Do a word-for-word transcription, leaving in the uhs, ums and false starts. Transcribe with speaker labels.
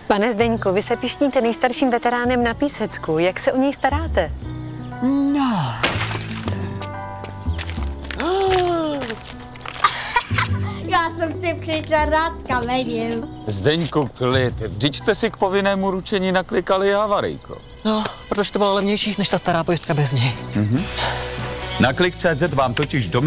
Speaker 1: Pane Zdeňku, vy se pišníte nejstarším veteránem na Písecku. Jak se o něj staráte?
Speaker 2: No.
Speaker 3: Já jsem si přišel rád s kamením.
Speaker 4: Zdeňku, klid. Vždyť jste si k povinnému ručení naklikali havarijko.
Speaker 2: No, protože to bylo levnější než ta stará pojistka bez něj.
Speaker 5: Na klik tečka cé zet vám totiž do